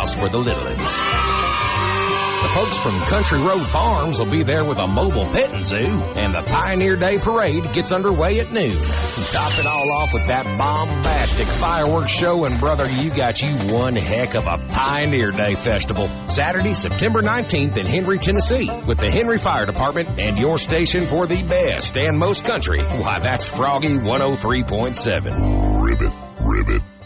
house for the little ones. The folks from Country Road Farms will be there with a mobile petting zoo, and the Pioneer Day Parade gets underway at noon. Top it all off with that bombastic fireworks show, and brother, you got you one heck of a Pioneer Day Festival. Saturday, September 19th in Henry, Tennessee, with the Henry Fire Department and your station for the best and most country. Why, that's Froggy 103.7. Ribbit, ribbit.